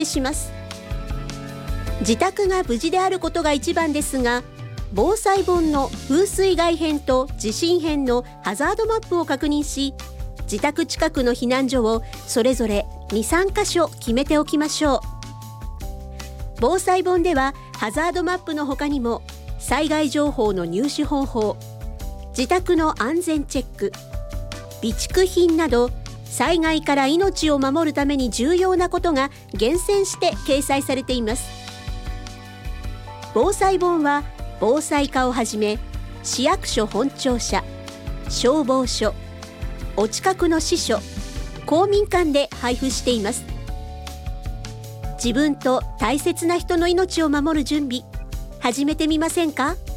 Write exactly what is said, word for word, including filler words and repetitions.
します。自宅が無事であることが一番ですが、防災本の風水害編と地震編のハザードマップを確認し、自宅近くの避難所をそれぞれに、さんかしょ決めておきましょう。防災本ではハザードマップの他にも災害情報の入手方法、自宅の安全チェック、備蓄品など災害から命を守るために重要なことが厳選して掲載されています。防災本は防災課をはじめ市役所本庁舎、消防署、お近くの支所、公民館で配布しています。自分と大切な人の命を守る準備、始めてみませんか？